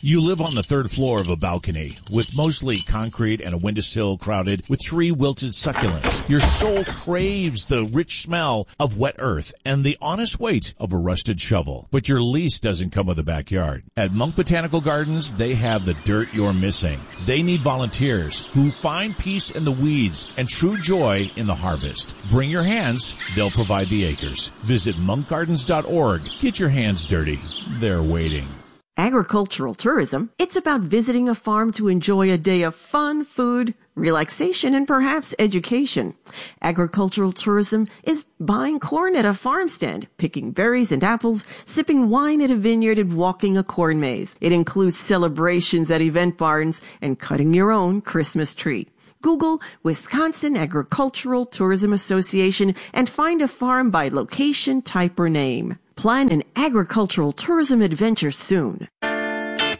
You live on the third floor of a balcony with mostly concrete and a windowsill crowded with 3 wilted succulents. Your soul craves the rich smell of wet earth and the honest weight of a rusted shovel. But your lease doesn't come with a backyard. At Monk Botanical Gardens, they have the dirt you're missing. They need volunteers who find peace in the weeds and true joy in the harvest. Bring your hands, they'll provide the acres. Visit monkgardens.org. Get your hands dirty. They're waiting. Agricultural tourism, it's about visiting a farm to enjoy a day of fun, food, relaxation, and perhaps education. Agricultural tourism is buying corn at a farm stand, picking berries and apples, sipping wine at a vineyard, and walking a corn maze. It includes celebrations at event barns and cutting your own Christmas tree. Google Wisconsin Agricultural Tourism Association and find a farm by location, type, or name. Plan an agricultural tourism adventure soon.